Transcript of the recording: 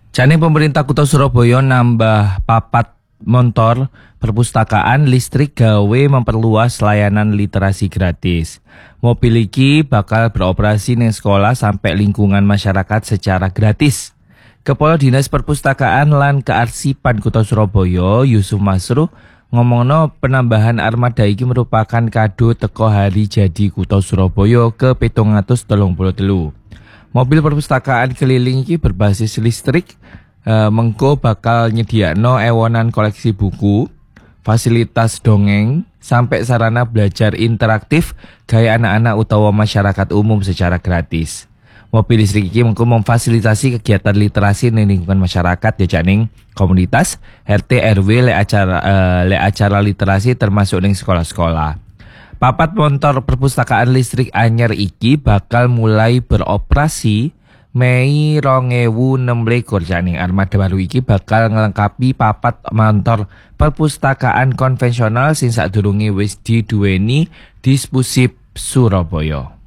Jane pemerintah Kota Surabaya nambah papat montor perpustakaan listrik gawe memperluas layanan literasi gratis. Mobil iki bakal beroperasi ning sekolah sampai lingkungan masyarakat secara gratis. Kepala Dinas Perpustakaan lan Kearsipan Kota Surabaya, Yusuf Masruh, ngomongno penambahan armada iki merupakan kado teko hari jadi Kota Surabaya ke 733. Mobil perpustakaan keliling iki berbasis listrik, mengko bakal nyediakno ewonan koleksi buku, fasilitas dongeng, sampai sarana belajar interaktif gaya anak-anak utawa masyarakat umum secara gratis. Mobil listrik iki mengko memfasilitasi kegiatan literasi ning lingkungan masyarakat ya janing komunitas, RT RW le acara literasi termasuk ning sekolah-sekolah. Papat montor perpustakaan listrik anyar iki bakal mulai beroperasi Mei 2026 janing armada baru iki bakal ngelengkapi papat montor perpustakaan konvensional sing sadurunge wis diduweni Dispusip Surabaya.